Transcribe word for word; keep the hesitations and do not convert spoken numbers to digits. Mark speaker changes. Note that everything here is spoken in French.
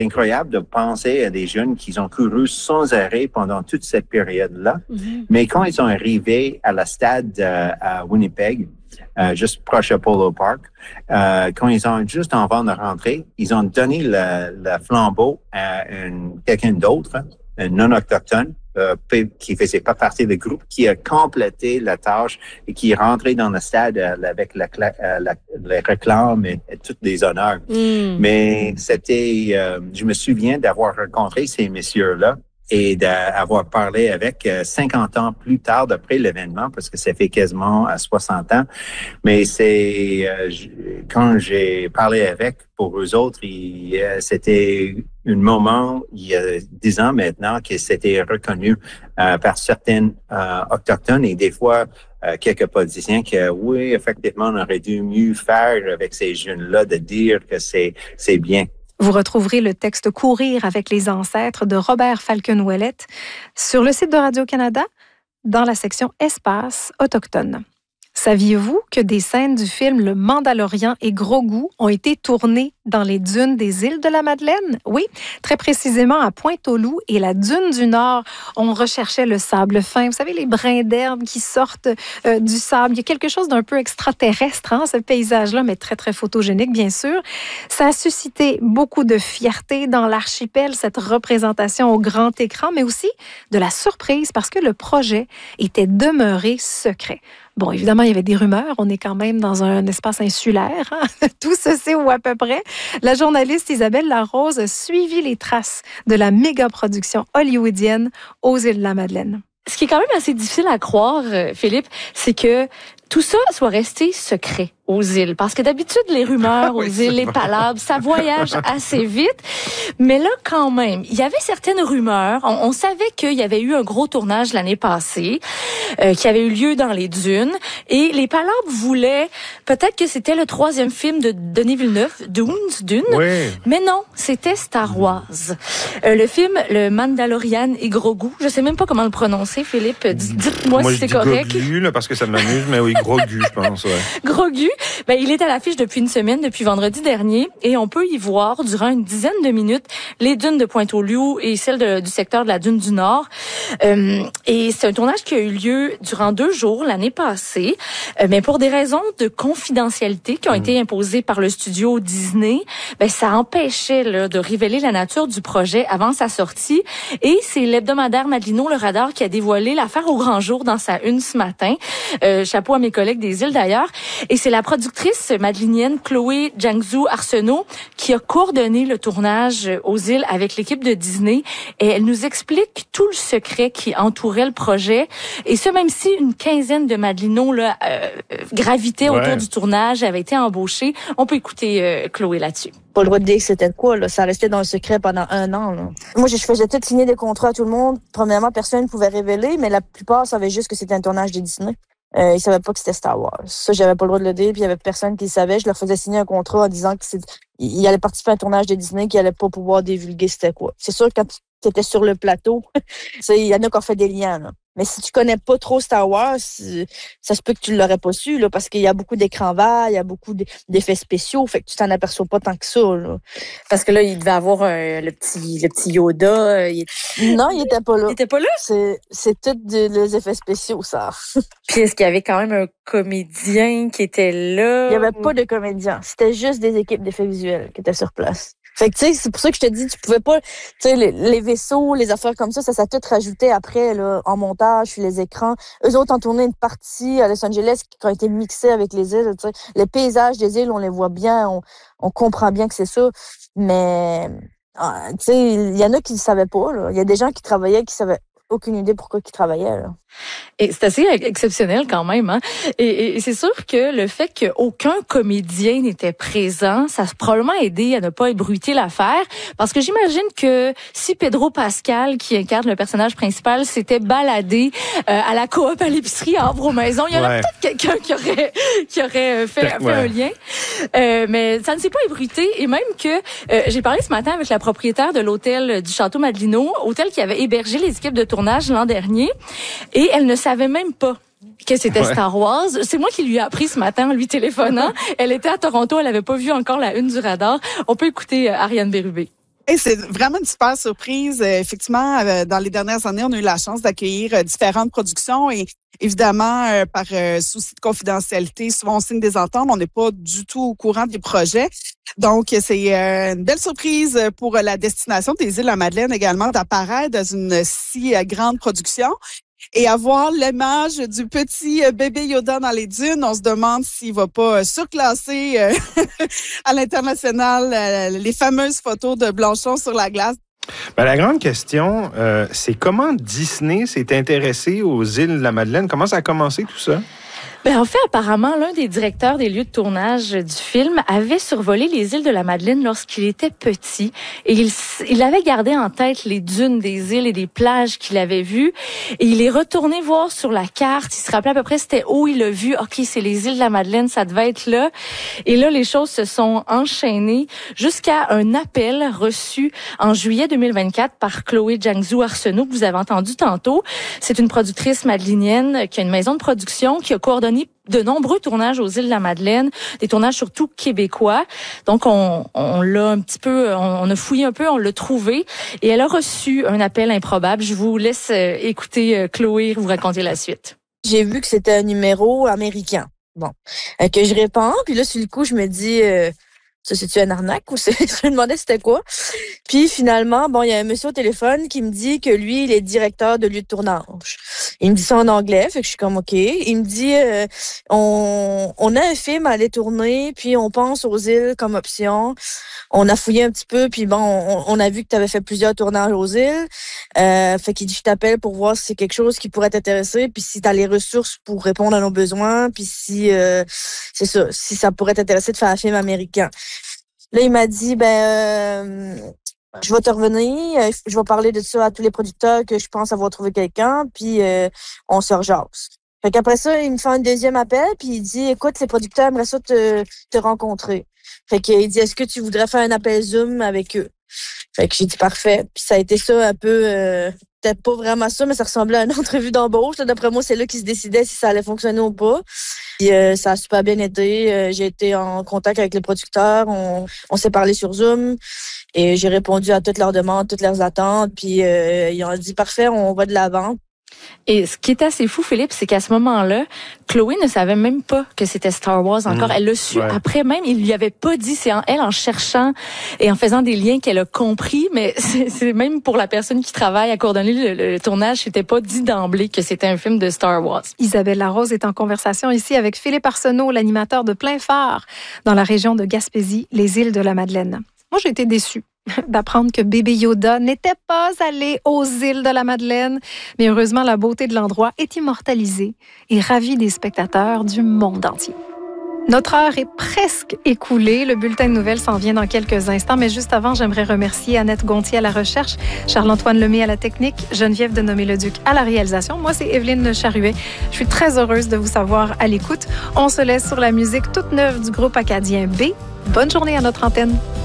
Speaker 1: incroyable de penser à des jeunes qui ont couru sans arrêt pendant toute cette période-là. Mm-hmm. Mais quand ils sont arrivés à la stade euh, à Winnipeg, euh, juste proche de Polo Park, euh, quand ils ont juste avant de rentrer, ils ont donné le, le flambeau à une, quelqu'un d'autre, un non-autochtone, euh, qui faisait pas partie du groupe, qui a complété la tâche et qui est rentré dans le stade euh, avec la, euh, la, les réclames et, et tous les honneurs. Mm. Mais c'était, euh, je me souviens d'avoir rencontré ces messieurs-là et d'avoir parlé avec euh, cinquante ans plus tard d'après l'événement, parce que ça fait quasiment à soixante ans. Mais c'est euh, quand j'ai parlé avec, pour eux autres, il, euh, c'était un moment, il y a dix ans maintenant, que c'était reconnu euh, par certaines euh, autochtones et des fois euh, quelques politiciens que oui, effectivement, on aurait dû mieux faire avec ces jeunes-là de dire que c'est c'est bien.
Speaker 2: Vous retrouverez le texte « Courir avec les ancêtres » de Robert Falcon-Ouellette sur le site de Radio-Canada dans la section « Espace autochtone ». Saviez-vous que des scènes du film Le Mandalorian et Grogu ont été tournées dans les dunes des îles de la Madeleine? Oui, très précisément à Pointe-aux-Loups et la dune du Nord. On recherchait le sable fin. Vous savez, les brins d'herbe qui sortent euh, du sable. Il y a quelque chose d'un peu extraterrestre, hein, ce paysage-là, mais très, très photogénique, bien sûr. Ça a suscité beaucoup de fierté dans l'archipel, cette représentation au grand écran, mais aussi de la surprise parce que le projet était demeuré secret. Bon, évidemment, il y avait des rumeurs. On est quand même dans un espace insulaire. Hein? Tout se sait ou à peu près. La journaliste Isabelle Larose a suivi les traces de la méga-production hollywoodienne aux îles de la Madeleine.
Speaker 3: Ce qui est quand même assez difficile à croire, Philippe, c'est que tout ça soit resté secret aux îles. Parce que d'habitude, les rumeurs aux oui, îles, les palabres, ça voyage assez vite. Mais là, quand même, il y avait certaines rumeurs. On, on savait qu'il y avait eu un gros tournage l'année passée, euh, qui avait eu lieu dans les dunes. Et les palabres voulaient, peut-être que c'était le troisième film de Denis Villeneuve, Dunes, Dune. Oui. Mais non, c'était Star Wars. Euh, le film, le Mandalorian et Grogu. Je sais même pas comment le prononcer, Philippe. Dites-moi
Speaker 4: Moi,
Speaker 3: si c'est
Speaker 4: je dis
Speaker 3: correct.
Speaker 4: Grogu, là, parce que ça m'amuse, mais oui, Grogu, je pense, ouais.
Speaker 3: Grogu. Ben, il est à l'affiche depuis une semaine, depuis vendredi dernier, et on peut y voir, durant une dizaine de minutes, les dunes de Pointe-aux-Loups et celles de, du secteur de la dune du Nord. Euh, et c'est un tournage qui a eu lieu durant deux jours l'année passée, euh, mais pour des raisons de confidentialité qui ont mmh. été imposées par le studio Disney, ben, ça empêchait là, de révéler la nature du projet avant sa sortie. Et c'est l'hebdomadaire Madelino Le Radar qui a dévoilé l'affaire au grand jour dans sa une ce matin. Euh, chapeau à mes collègues des îles d'ailleurs. Et c'est la productrice madelinienne Chloé Jiangzhou Arsenault qui a coordonné le tournage aux îles avec l'équipe de Disney. Et elle nous explique tout le secret qui entourait le projet. Et ce, même si une quinzaine de Madelinos là, euh, gravitaient ouais. autour du tournage, avaient été embauchés. On peut écouter euh, Chloé là-dessus.
Speaker 5: Pas le droit de dire que c'était quoi, là. Ça restait dans le secret pendant un an, là. Moi, je faisais tout signer des contrats à tout le monde. Premièrement, personne ne pouvait révéler, mais la plupart savaient juste que c'était un tournage de Disney. Euh, ils savaient pas que c'était Star Wars. Ça, j'avais pas le droit de le dire, puis il y avait personne qui le savait. Je leur faisais signer un contrat en disant que c'est, il allait participer à un tournage de Disney, qu'il allait pas pouvoir divulguer c'était quoi. C'est sûr, quand tu étais sur le plateau, il y en a qui ont fait des liens, là. Mais si tu connais pas trop Star Wars, ça se peut que tu l'aurais pas su, là, parce qu'il y a beaucoup d'écrans verts, il y a beaucoup d'effets spéciaux, fait que tu t'en aperçois pas tant que ça, là.
Speaker 3: Parce que là, il devait avoir euh, le petit, le petit Yoda. Il...
Speaker 5: Non, il était pas là.
Speaker 3: Il était pas là?
Speaker 5: C'est, c'est tout des les effets spéciaux, ça.
Speaker 3: Puis est-ce qu'il y avait quand même un comédien qui était là?
Speaker 5: Il y avait pas de comédien. C'était juste des équipes d'effets visuels qui étaient sur place. Fait que, tu sais, c'est pour ça que je te dis, tu pouvais pas, tu sais, les, les vaisseaux, les affaires comme ça, ça s'est tout rajouté après, là, en montage, sur les écrans. Eux autres ont tourné une partie à Los Angeles qui a été mixée avec les îles, tu sais. Les paysages des îles, on les voit bien, on, on comprend bien que c'est ça. Mais, tu sais, il y en a qui ne savaient pas, là. Il y a des gens qui travaillaient qui savaient aucune idée pourquoi ils travaillaient, là.
Speaker 3: Et c'est assez exceptionnel quand même, hein. Et, et c'est sûr que le fait qu'aucun comédien n'était présent, ça a probablement aidé à ne pas ébruiter l'affaire. Parce que j'imagine que si Pedro Pascal, qui incarne le personnage principal, s'était baladé euh, à la coop à l'épicerie à Havre aux Maisons, il y aurait ouais. peut-être quelqu'un qui aurait qui aurait fait, fait ouais. un lien. Euh, mais ça ne s'est pas ébruité. Et même que euh, j'ai parlé ce matin avec la propriétaire de l'hôtel du Château Madelino, hôtel qui avait hébergé les équipes de tournage l'an dernier. Et elle ne savait même pas que c'était ouais. Star Wars. C'est moi qui lui ai appris ce matin en lui téléphonant. Elle était à Toronto, elle avait pas vu encore la une du radar. On peut écouter Ariane Bérubé.
Speaker 6: Hey, c'est vraiment une super surprise. Euh, effectivement, euh, dans les dernières années, on a eu la chance d'accueillir euh, différentes productions et évidemment, euh, par euh, souci de confidentialité, souvent on signe des ententes, on n'est pas du tout au courant des projets. Donc, c'est euh, une belle surprise pour la destination des Îles-de-la-Madeleine également d'apparaître dans une si euh, grande production. Et avoir l'image du petit bébé Yoda dans les dunes, on se demande s'il va pas surclasser euh, à l'international euh, les fameuses photos de Blanchon sur la glace.
Speaker 4: Ben, la grande question, euh, c'est comment Disney s'est intéressé aux îles de la Madeleine? Comment ça a commencé tout ça?
Speaker 3: Ben, en fait, apparemment, l'un des directeurs des lieux de tournage du film avait survolé les îles de la Madeleine lorsqu'il était petit et il, il avait gardé en tête les dunes des îles et des plages qu'il avait vues et il est retourné voir sur la carte. Il se rappelait à peu près c'était où il a vu. OK, c'est les îles de la Madeleine, ça devait être là. Et là, les choses se sont enchaînées jusqu'à un appel reçu en juillet deux mille vingt-quatre par Chloé Jiangzhou Arsenault que vous avez entendu tantôt. C'est une productrice madelinienne qui a une maison de production qui a coordonné de nombreux tournages aux îles de la Madeleine, des tournages surtout québécois. Donc, on, on l'a un petit peu, on, on a fouillé un peu, on l'a trouvé et elle a reçu un appel improbable. Je vous laisse euh, écouter euh, Chloé vous raconter la suite.
Speaker 5: J'ai vu que c'était un numéro américain. Bon, euh, que je réponds, puis là, sur le coup, je me dis... Euh, ça, c'est-tu un arnaque ou c'est... Je me demandais c'était quoi. Puis finalement, bon, il y a un monsieur au téléphone qui me dit que lui, il est directeur de lieu de tournage. Il me dit ça en anglais, fait que je suis comme OK. Il me dit, euh, on, on a un film à aller tourner, puis on pense aux îles comme option. On a fouillé un petit peu, puis bon, on, on a vu que tu avais fait plusieurs tournages aux îles. Euh, fait qu'il dit, je t'appelle pour voir si c'est quelque chose qui pourrait t'intéresser, puis si tu as les ressources pour répondre à nos besoins, puis si, euh, c'est ça, si ça pourrait t'intéresser de faire un film américain. Là, il m'a dit, ben, euh, je vais te revenir, je vais parler de ça à tous les producteurs que je pense avoir trouvé quelqu'un, puis euh, on se rejase. Fait qu'après ça, il me fait un deuxième appel, puis il dit, écoute, les producteurs aimeraient ça te, te rencontrer. Fait qu'il dit, est-ce que tu voudrais faire un appel Zoom avec eux? Fait que j'ai dit, parfait. Puis ça a été ça un peu, euh, peut-être pas vraiment ça, mais ça ressemblait à une entrevue d'embauche. D'après moi, c'est là qu'ils se décidaient si ça allait fonctionner ou pas. Puis euh, ça a super bien été. Euh, j'ai été en contact avec les producteurs. On, on s'est parlé sur Zoom et j'ai répondu à toutes leurs demandes, toutes leurs attentes. Puis euh, ils ont dit, parfait, on va de l'avant.
Speaker 3: Et ce qui est assez fou, Philippe, c'est qu'à ce moment-là, Chloé ne savait même pas que c'était Star Wars encore. Mmh, elle l'a su ouais. après même. Il lui avait pas dit. C'est en elle, en cherchant et en faisant des liens qu'elle a compris. Mais c'est, c'est même pour la personne qui travaille à coordonner le, le, le tournage, c'était pas dit d'emblée que c'était un film de Star Wars.
Speaker 2: Isabelle Larose est en conversation ici avec Philippe Arsenault, l'animateur de Plein Phare dans la région de Gaspésie, les îles de la Madeleine. Moi, j'ai été déçue d'apprendre que bébé Yoda n'était pas allé aux îles de la Madeleine. Mais heureusement, la beauté de l'endroit est immortalisée et ravit des spectateurs du monde entier. Notre heure est presque écoulée. Le bulletin de nouvelles s'en vient dans quelques instants. Mais juste avant, j'aimerais remercier Annette Gontier à la recherche, Charles-Antoine Lemay à la technique, Geneviève Denomé-Leduc à la réalisation. Moi, c'est Evelyne Charuet. Je suis très heureuse de vous savoir à l'écoute. On se laisse sur la musique toute neuve du groupe acadien B. Bonne journée à notre antenne.